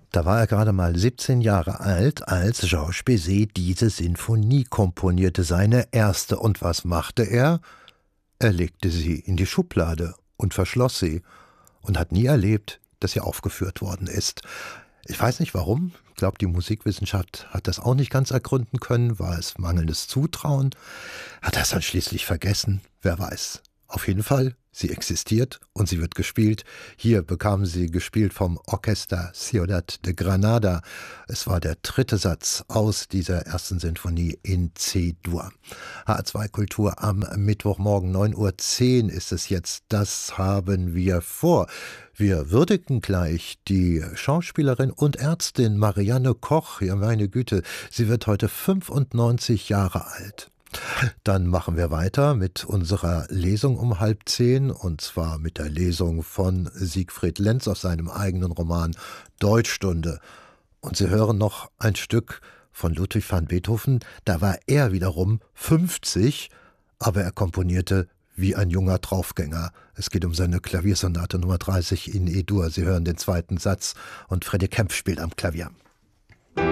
Da war er gerade mal 17 Jahre alt, als Georges Bizet diese Sinfonie komponierte, seine erste. Und was machte er? Er legte sie in die Schublade und verschloss sie und hat nie erlebt, dass sie aufgeführt worden ist. Ich weiß nicht warum. Ich glaube, die Musikwissenschaft hat das auch nicht ganz ergründen können. War es mangelndes Zutrauen? Hat er es dann schließlich vergessen? Wer weiß. Auf jeden Fall, sie existiert und sie wird gespielt. Hier bekam sie gespielt vom Orchester Ciudad de Granada. Es war der dritte Satz aus dieser ersten Sinfonie in C-Dur. HR2 Kultur am Mittwochmorgen 9:10 Uhr ist es jetzt. Das haben wir vor. Wir würdigen gleich die Schauspielerin und Ärztin Marianne Koch. Ja, meine Güte, sie wird heute 95 Jahre alt. Dann machen wir weiter mit unserer Lesung um 9:30, und zwar mit der Lesung von Siegfried Lenz aus seinem eigenen Roman Deutschstunde. Und Sie hören noch ein Stück von Ludwig van Beethoven. Da war er wiederum 50, aber er komponierte wie ein junger Draufgänger. Es geht um seine Klaviersonate Nummer 30 in E-Dur. Sie hören den zweiten Satz und Freddy Kempf spielt am Klavier.